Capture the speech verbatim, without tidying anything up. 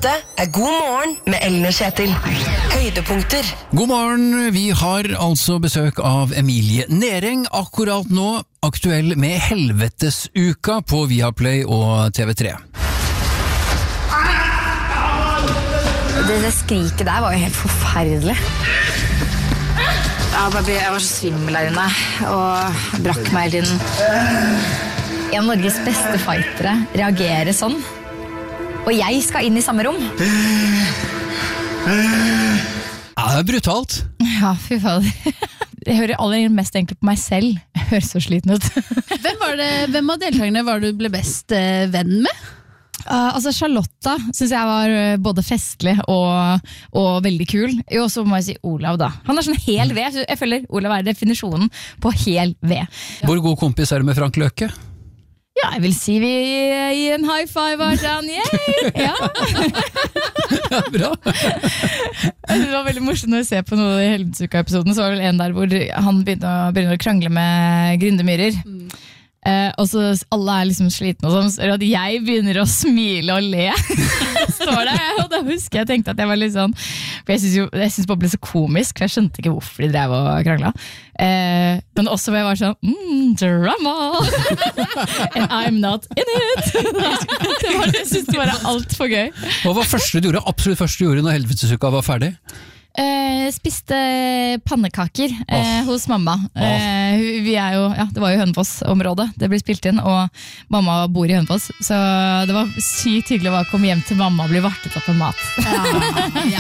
Dette er God morgen med Ellen og Kjetil. Høydepunkter. God morgen, vi har altså besøk av Emilie Nering akkurat nå, aktuell med Helvetesuka på Viaplay og T V tre. Det, det skriket der var jo helt forferdelig. Ja, baby, jeg var så svimmel der inne, og brakk meg hele tiden. En av Norges beste fightere reagerer sånn, og jeg skal inn i samme rom. Ja, det er brutalt. Ja, fy fader. Jeg hører aller mest egentlig på meg selv. Jeg hører så sliten ut. Hvem, var det, hvem av deltakerne var du ble best eh, venn med? Uh, altså Charlotta synes jeg var uh, både festlig og, og veldig kul. Og så må jeg si Olav da. Han er sånn hel ved. Jeg føler Olav er definisjonen på hel ved. Hvor god kompis er du med Frank Løke? Ja, jeg vil si vi i en high five var sånn, yay! Ja. Ja, bra. Det var veldig morsomt når vi ser på noe i Helvetesuka-episoden, så var det vel en der hvor han begynner å, begynner å krangle med grindemyrer. Mm. Uh, og så alle er liksom slitne og sånn, så at jeg begynner å smile og le. Står der, og da husker jeg tenkte at jeg var litt sånn, for jeg synes jo, jeg synes bare det ble så komisk, for jeg skjønte ikke hvorfor de drev og krangla. Uh, men også hvor jeg var sånn, mm, drama! And I'm not in it! Det var, jeg synes det var alt for gøy. Hva var første du gjorde, absolutt første du gjorde når Helvetesuka var ferdig? Uh, spiste pannekaker uh, oh. hos mamma. uh, Vi er jo, ja, det var jo Hønefoss-området det ble spilt inn, og mamma bor i Hønefoss, så det var sykt hyggelig å komme hjem til mamma og bli vartet opp med mat. Ja, ja,